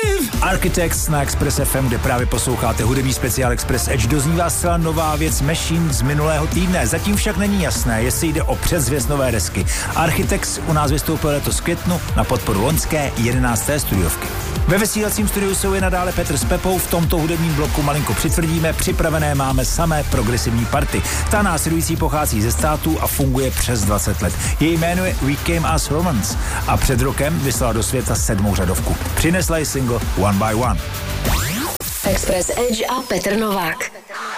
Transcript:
Architects na Express FM, kde právě posloucháte hudební speciál Express Edge. Doznívá zcela nová věc Machine z minulého týdne. Zatím však není jasné, jestli jde o předzvěst nové desky. Architects u nás vystoupil letos v květnu na podporu loňské 11. studiovky. Ve vysílacím studiu jsou i nadále Petr s Pepou, v tomto hudebním bloku malinko přitvrdíme, připravené máme samé progresivní party. Ta následující pochází ze států a funguje přes 20 let. Její jméno je We Came As Romans a před rokem vyslala do světa 7. řadovku. Přinesla ji single One by One. Express Edge a Petr Novák.